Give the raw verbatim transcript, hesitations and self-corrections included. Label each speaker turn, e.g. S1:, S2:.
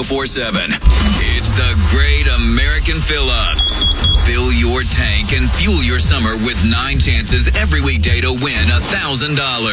S1: four seven. It's the Great American Fill-Up. Fill your tank and fuel your summer with nine chances every weekday to win one thousand dollars.